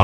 抢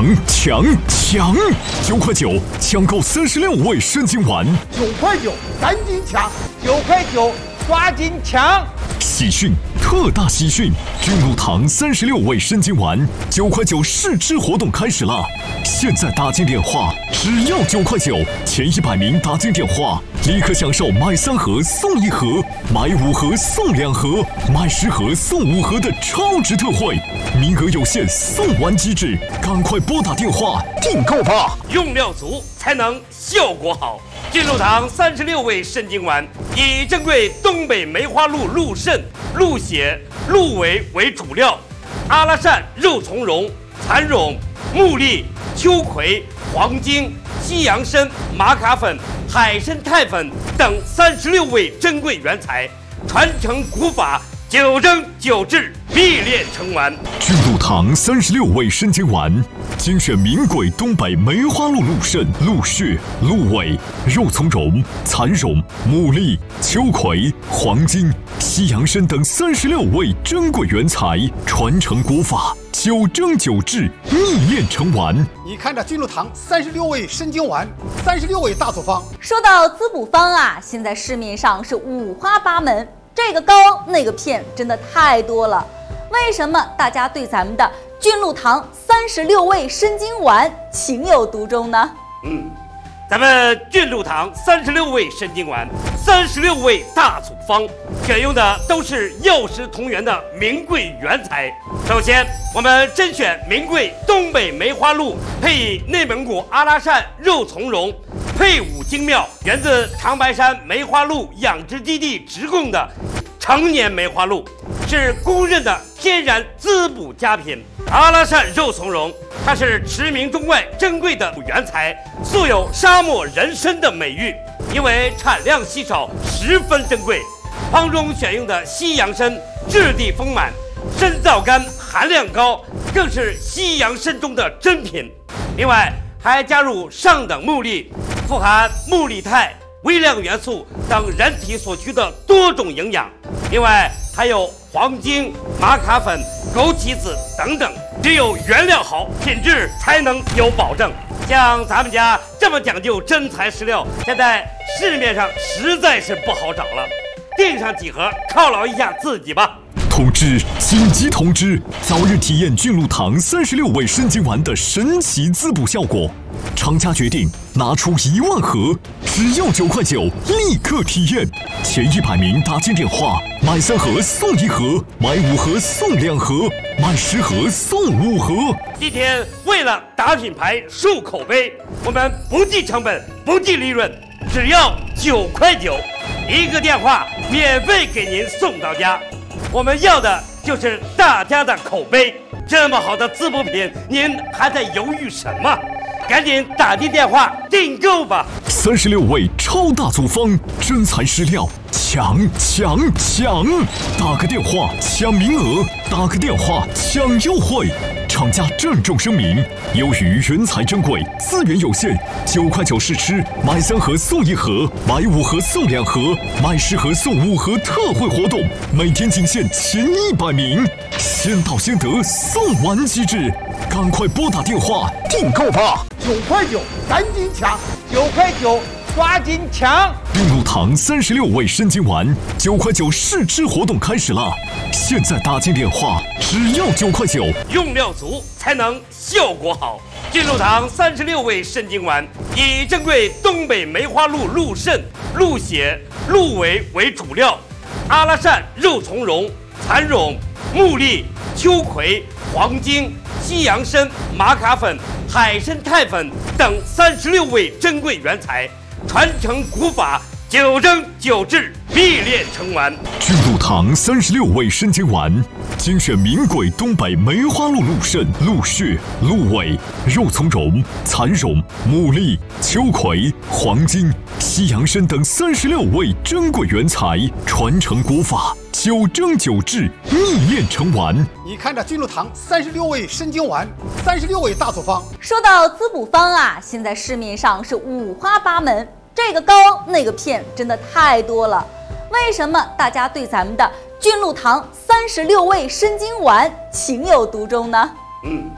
！9块9抢购36味生津丸 ，9块9赶紧抢，9块9抓紧抢！ 喜讯，特大喜讯！菌露堂36味生津丸9块9试吃活动开始了！现在打进电话，只要9块9，前100名打进电话，立刻享受买3盒送1盒，买5盒送2盒，买10盒送5盒的超值特惠，名额有限，送完即止，赶快拨打电话订购吧！ 用料足才能效果好。菌露堂36味生津丸以珍贵东北梅花鹿鹿肾、鹿血、鹿尾为主料，阿拉善、肉苁蓉、蚕蛹、木栗、秋葵、黄精、西洋参、玛卡粉、海参肽粉等36味珍贵原材，传承古法，9蒸9制，必炼成丸。 菌露堂36味生津丸，精选名贵东北梅花鹿鹿肾、鹿血、鹿尾、肉苁蓉、蚕蛹、牡蛎、秋葵、黄精、西洋参等36味珍贵原材，传承古法，9蒸9制，秘炼成丸。 你看这菌露堂36味生津丸，36味大组方。 说到滋补方啊，现在市面上是五花八门，这个膏那个片真的太多了。为什么大家对咱们的菌露堂36味生津丸情有独钟呢？ 咱们菌露堂36味生津丸，36味大组方，选用的都是药食同源的名贵原材。首先，我们甄选名贵东北梅花鹿，配以内蒙古阿拉善肉苁蓉，配伍精妙，源自长白山梅花鹿养殖基地直供的成年梅花鹿，是公认的天然滋补佳品。阿拉善肉苁蓉，它是驰名中外珍贵的原材，素有沙漠人参的美誉，因为产量稀少，十分珍贵。方中选用的西洋参质地丰满，参皂苷含量高，更是西洋参中的珍品。另外还加入上等木栗，富含木栗肽、微量元素等人体所需的多种营养。另外还有黄精、玛卡粉、枸杞子等等，只有原料好，品质才能有保证。像咱们家这么讲究真材实料，现在市面上实在是不好找了。订上几盒犒劳一下自己吧。 通知！紧急通知！早日体验菌露堂36味生津丸的神奇滋补效果。厂家决定拿出1万盒，只要9块9，立刻体验。前100名打进电话，买3盒送1盒，买5盒送2盒，买10盒送5盒。 今天为了打品牌、树口碑，我们不计成本、不计利润，只要9块9，一个电话免费给您送到家。我们要的就是大家的口碑。这么好的滋补品，您还在犹豫什么？赶紧打进电话订购吧 ！36味超大组方，真材实料，抢！打个电话抢名额，打个电话抢优惠。厂家郑重声明，由于原材珍贵，资源有限，9块9试吃，买3盒送1盒，买5盒送2盒，买10盒送5盒特惠活动，每天仅限前100名，先到先得，送完即止，赶快拨打电话订购吧 ！9块9赶紧抢，9块9抓紧抢！ 菌露堂36味生津丸9块9试吃活动开始了，现在打进电话，只要9块9， 用料足才能效果好。菌露堂36味生津丸以珍贵东北梅花鹿鹿肾、鹿血、鹿尾为主料，阿拉善、肉苁蓉、蚕蛹、木栗、秋葵、黄精、西洋参、玛卡粉、海参肽粉等36味珍贵原材，传承古法，9蒸9制，必炼成丸。 菌露堂36味生津丸，精选名贵东北梅花鹿鹿肾、鹿血、鹿尾、肉苁蓉、蚕蛹、牡蛎、秋葵、黄精、西洋参等36味珍贵原材，传承古法，9蒸9制，秘炼成丸。 你看这菌露堂36味生津丸，36味大组方。 说到滋补方啊，现在市面上是五花八门，这个膏那个片真的太多了。为什么大家对咱们的菌露堂36味生津丸情有独钟呢？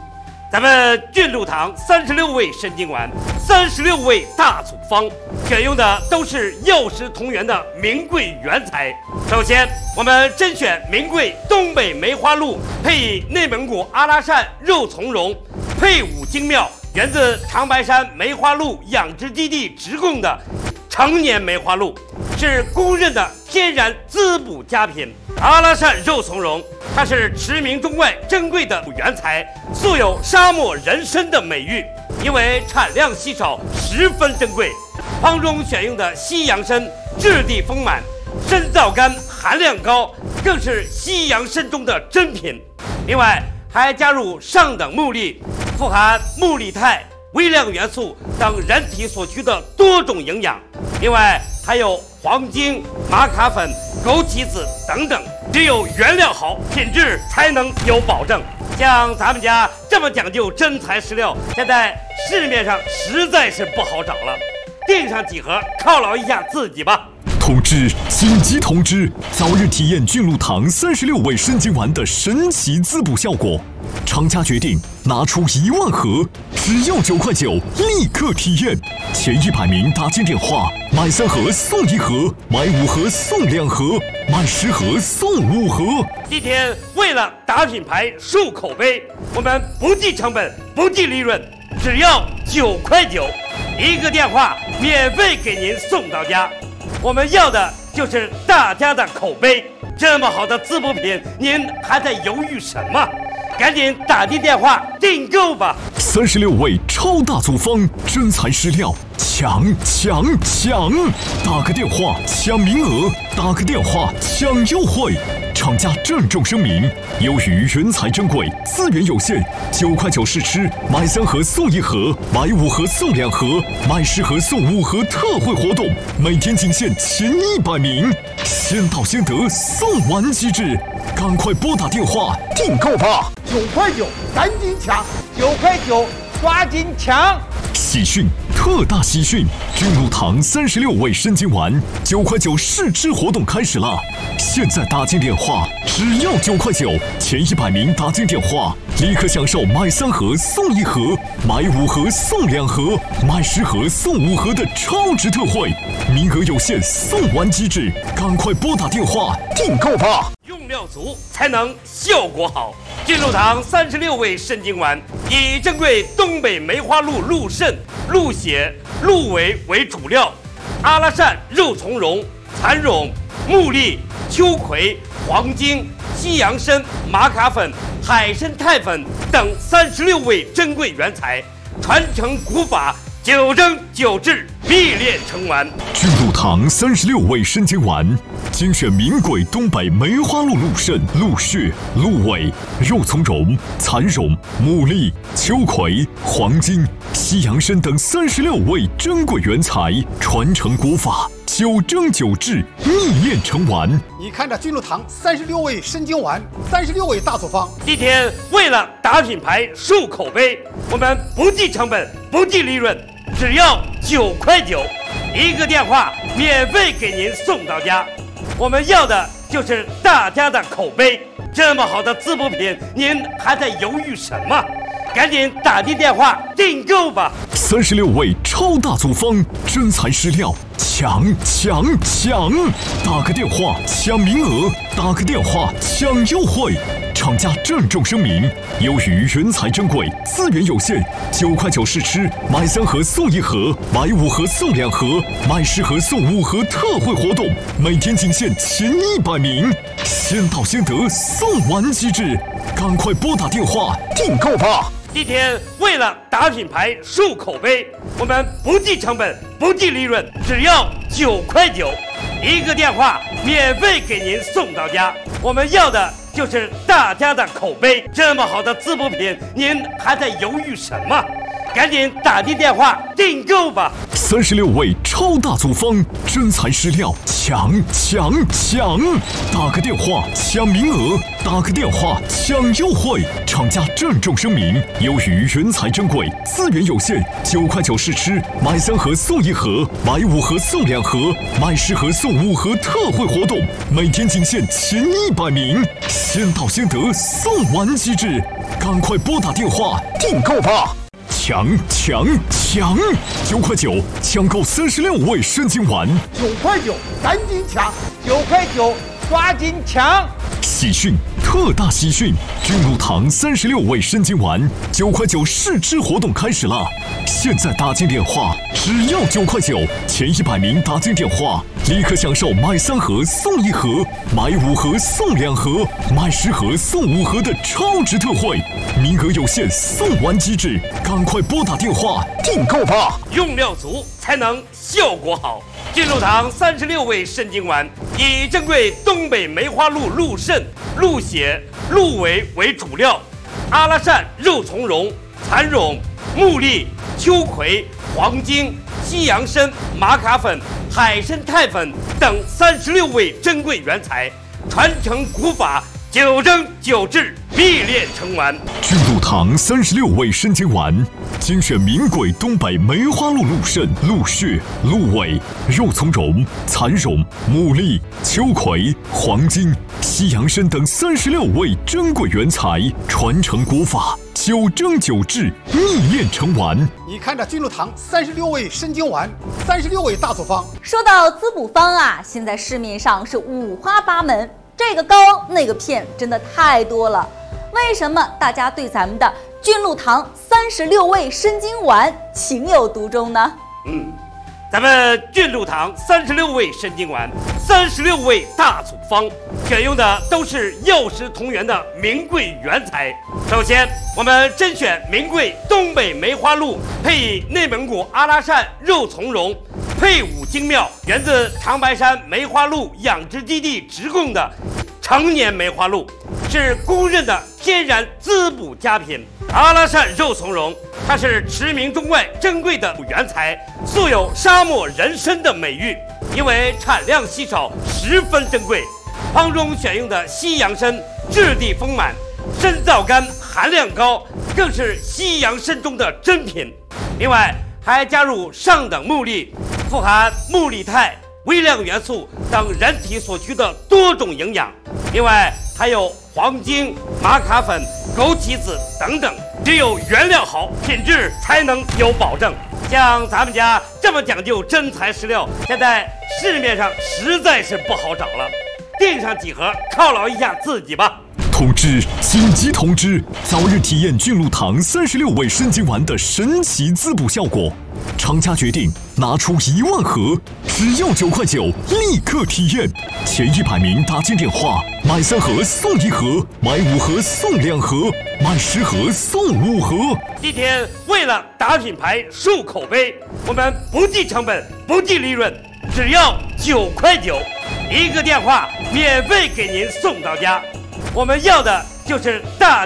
咱们俊鹿堂36味参精丸，36味大组方，选用的都是药食同源的名贵原材。首先，我们甄选名贵东北梅花鹿，配以内蒙古阿拉善肉苁蓉，配伍精妙，源自长白山梅花鹿养殖基地直供的成年梅花鹿，是公认的天然滋补佳品。阿拉善肉苁蓉，它是驰名中外珍贵的原材，素有沙漠人参的美誉。因为产量稀少，十分珍贵。方中选用的西洋参质地丰满，参皂苷含量高，更是西洋参中的珍品。另外还加入上等木粒，富含木力肽、微量元素等人体所需的多种营养。另外还有黄精、玛卡粉、枸杞子等等，只有原料好，品质才能有保证。像咱们家这么讲究真材实料，现在市面上实在是不好找了。订上几盒犒劳一下自己吧。 通知！紧急通知！早日体验俊鹿堂36味参精丸的神奇滋补效果。厂家决定拿出1万盒，只要9块9，立刻体验。前100名打进电话，买3盒送1盒，买5盒送2盒，买10盒送5盒。 今天为了打品牌、树口碑，我们不计成本、不计利润，只要9块9，一个电话免费给您送到家。我们要的就是大家的口碑。这么好的滋补品，您还在犹豫什么？赶紧打进电话订购吧 ！36味超大组方，真材实料，抢！打个电话抢名额，打个电话抢优惠。厂家郑重声明：由于原材珍贵，资源有限，9块9试吃，买3盒送1盒，买5盒送2盒，买10盒送5盒特惠活动，每天仅限前100名，先到先得，送完即止，赶快拨打电话订购吧 ！9块9，赶紧抢！9块9，抓紧抢！ 喜讯！特大喜讯！俊鹿堂36味参精丸9块9试吃活动开始了！现在打进电话，只要9块9，前100名打进电话，立刻享受买3盒送1盒，买5盒送2盒，买10盒送5盒的超值特惠，名额有限，送完即止，赶快拨打电话订购吧！ 用料足才能效果好。俊鹿堂36味参精丸以珍贵东北梅花鹿鹿肾、鹿血、鹿尾为主料，阿拉善肉苁蓉、蚕苇、木栗、秋葵、黄精、西洋参、玛卡粉、海参肽粉等36味珍贵原材，传承古法，9蒸9制，必炼成丸。 俊鹿堂36味参精丸精选名贵东北梅花鹿鹿肾、鹿血、鹿尾、肉苁蓉、蚕苇、木栗、秋葵、黄精、西洋参等36味珍贵原材，传承古法，9蒸9制，秘炼成丸。 你看这俊鹿堂36味参精丸，36味大组方。 今天为了打品牌、树口碑，我们不计成本、不计利润，只要9块9，一个电话免费给您送到家。我们要的就是大家的口碑。这么好的滋补品，您还在犹豫什么？赶紧打进电话订购吧 ！36味超大组方，真材实料，抢！打个电话抢名额，打个电话抢优惠。厂家郑重声明：由于原材珍贵，资源有限，9块9试吃，买3盒送1盒，买5盒送2盒，买10盒送5盒特惠活动，每天仅限前100名，先到先得，送完即止，赶快拨打电话订购吧！ 今天为了打品牌、树口碑，我们不计成本、不计利润，只要9块9，一个电话免费给您送到家。我们要的就是大家的口碑。这么好的滋补品，您还在犹豫什么？ 赶紧打进电话订购吧 ！36位超大组方，真材实料，抢！打个电话抢名额，打个电话抢优惠。厂家郑重声明：由于原材珍贵，资源有限，9块9试吃，买3盒送1盒，买5盒送2盒，买10盒送5盒特惠活动，每天仅限前100名，先到先得，送完即止，赶快拨打电话订购吧！抢！9块9抢购36味生津丸 ，9块9赶紧抢，9块9抓紧抢！ 喜讯，特大喜讯！君如堂36味生津丸9块9试吃活动开始了！现在打进电话，只要9块9，前100名打进电话，立刻享受买3盒送1盒，买5盒送2盒，买10盒送5盒的超值特惠，名额有限，送完即止，赶快拨打电话订购吧！ 用料足才能效果好。君如堂36味生津丸以珍贵东北梅花鹿鹿肾、鹿血、鹿尾为主料，阿拉善、肉苁蓉、蚕蛹、木栗、秋葵、黄精、西洋参、玛卡粉、海参肽粉等36味珍贵原材，传承古法，9蒸9制，秘炼成丸。 君如堂36味生津丸，精选名贵东北梅花鹿鹿肾、鹿血、鹿尾、肉苁蓉、蚕蛹、牡蛎、秋葵、黄精、西洋参等36味珍贵原材，传承古法，9蒸9制，秘炼成丸。 你看这君如堂36味生津丸，36味大组方。 说到滋补方啊，现在市面上是五花八门，这个膏那个片真的太多了。为什么大家对咱们的君如堂36味生津丸情有独钟呢？ 咱们君如堂36味生津丸，36味大组方，选用的都是药食同源的名贵原材。首先，我们甄选名贵东北梅花鹿，配以内蒙古阿拉善肉苁蓉，配伍精妙，源自长白山梅花鹿养殖基地直供的成年梅花鹿，是公认的天然滋补佳品。阿拉善肉苁蓉，它是驰名中外珍贵的原材，素有沙漠人参的美誉，因为产量稀少，十分珍贵。方中选用的西洋参质地丰满，参皂苷含量高，更是西洋参中的珍品。另外还加入上等木栗，富含木栗肽、微量元素等人体所需的多种营养。另外还有黄精、玛卡粉、枸杞子等等，只有原料好，品质才能有保证。像咱们家这么讲究真材实料，现在市面上实在是不好找了。订上几盒犒劳一下自己吧。 通知！紧急通知！早日体验君如堂36味生津丸的神奇滋补效果。厂家决定拿出1万盒，只要9块9，立刻体验。前100名打进电话，买3盒送1盒，买5盒送2盒，买10盒送5盒。 今天为了打品牌、树口碑，我们不计成本、不计利润，只要9块9，一个电话免费给您送到家。我们要的就是大